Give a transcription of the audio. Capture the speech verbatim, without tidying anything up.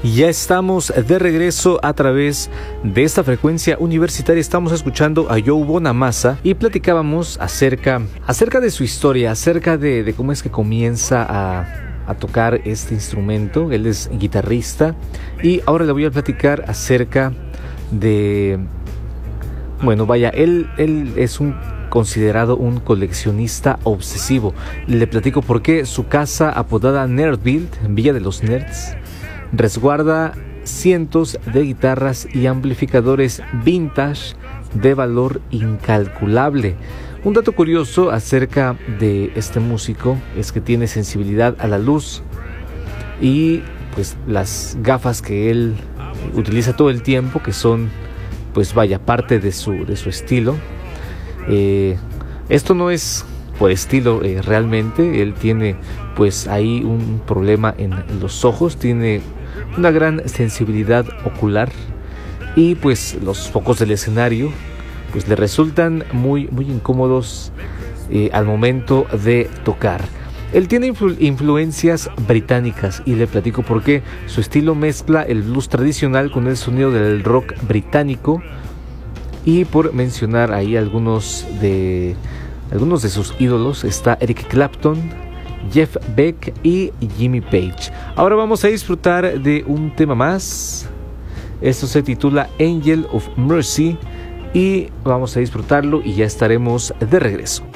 Ya estamos de regreso a través de esta frecuencia universitaria. Estamos escuchando a Joe Bonamassa y platicábamos acerca, acerca de su historia, acerca de, de cómo es que comienza a, a tocar este instrumento. Él es guitarrista y ahora le voy a platicar acerca de... Bueno, vaya, él, él es un considerado un coleccionista obsesivo. Le platico por qué. Su casa, apodada Nerdville, Villa de los Nerds, resguarda cientos de guitarras y amplificadores vintage de valor incalculable. Un dato curioso acerca de este músico es que tiene sensibilidad a la luz y pues las gafas que él utiliza todo el tiempo, que son pues vaya parte de su, de su estilo. Eh, esto no es por estilo eh, realmente. Él tiene pues ahí un problema en los ojos, tiene una gran sensibilidad ocular y pues los focos del escenario pues le resultan muy, muy incómodos eh, al momento de tocar. Él tiene influ- influencias británicas y le platico por qué. Su estilo mezcla el blues tradicional con el sonido del rock británico, y por mencionar ahí algunos de, algunos de sus ídolos está Eric Clapton, Jeff Beck y Jimmy Page. Ahora vamos a disfrutar de un tema más. Esto se titula Angel of Mercy y vamos a disfrutarlo y ya estaremos de regreso.